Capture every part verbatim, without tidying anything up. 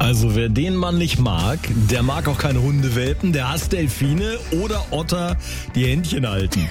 Also wer den Mann nicht mag, der mag auch keine Hundewelpen, der hasst Delfine oder Otter, die Händchen halten.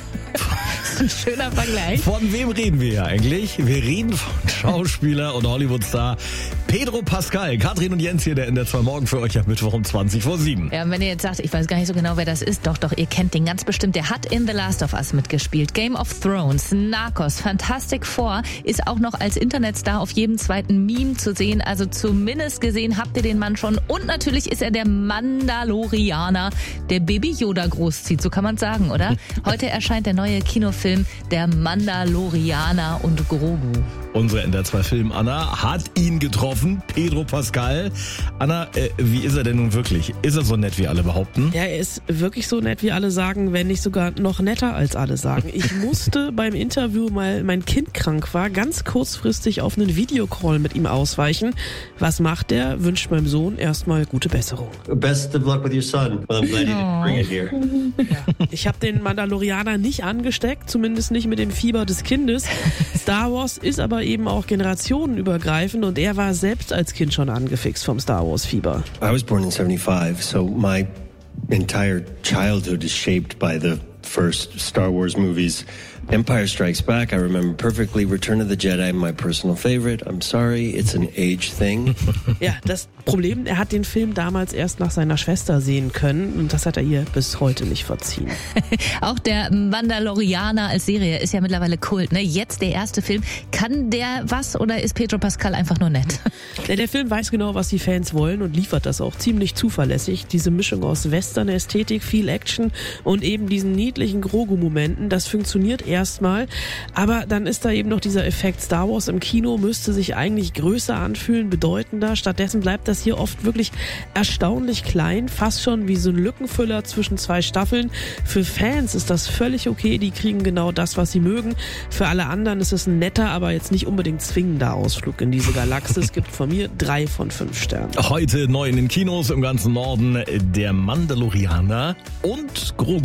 Ein schöner Vergleich. Von wem reden wir hier eigentlich? Wir reden von Schauspieler und Hollywood-Star Pedro Pascal. Katrin und Jens hier, der in der zwei Morgen für euch am Mittwoch um zwanzig vor sieben. Ja, und wenn ihr jetzt sagt, ich weiß gar nicht so genau, wer das ist, doch, doch, ihr kennt den ganz bestimmt. Der hat in The Last of Us mitgespielt. Game of Thrones, Narcos, Fantastic Four, ist auch noch als Internetstar auf jedem zweiten Meme zu sehen. Also zumindest gesehen habt ihr den Mann schon. Und natürlich ist er der Mandalorianer, der Baby Yoda großzieht, so kann man sagen, oder? Heute erscheint der neue Kinofilm Der Mandalorianer und Grogu. Unsere N D R zwei Film Anna hat ihn getroffen, Pedro Pascal. Anna, äh, wie ist er denn nun wirklich? Ist er so nett, wie alle behaupten? Ja, er ist wirklich so nett, wie alle sagen, wenn nicht sogar noch netter als alle sagen. Ich musste beim Interview, weil mein Kind krank war, ganz kurzfristig auf einen Videocall mit ihm ausweichen. Was macht er? Wünscht meinem Sohn erstmal gute Besserung. Best of luck with your son. Well, I'm glad you didn't bring it here. Ja, ich habe den Mandalorianer nicht angesteckt, zumindest nicht mit dem Fieber des Kindes. Star Wars ist aber eben auch generationenübergreifend und er war selbst als Kind schon angefixt vom Star Wars Fieber. I was born in seventy-five, so my entire childhood is shaped by the first Star Wars movies. Empire Strikes Back, I remember perfectly. Return of the Jedi, my personal favorite. I'm sorry, it's an age thing. Ja, das Problem, er hat den Film damals erst nach seiner Schwester sehen können und das hat er ihr bis heute nicht verziehen. Auch der Mandalorianer als Serie ist ja mittlerweile Kult, ne? Jetzt der erste Film. Kann der was oder ist Pedro Pascal einfach nur nett? Ja, der Film weiß genau, was die Fans wollen und liefert das auch ziemlich zuverlässig. Diese Mischung aus Western-Ästhetik, viel Action und eben diesen niedlichen Grogu-Momenten, das funktioniert erstmal. Aber dann ist da eben noch dieser Effekt, Star Wars im Kino müsste sich eigentlich größer anfühlen, bedeutender. Stattdessen bleibt das hier oft wirklich erstaunlich klein, fast schon wie so ein Lückenfüller zwischen zwei Staffeln. Für Fans ist das völlig okay, die kriegen genau das, was sie mögen. Für alle anderen ist es ein netter, aber jetzt nicht unbedingt zwingender Ausflug in diese Galaxie. Es gibt von mir drei von fünf Sternen. Heute neu in den Kinos im ganzen Norden, der Mandalorianer und Grogu.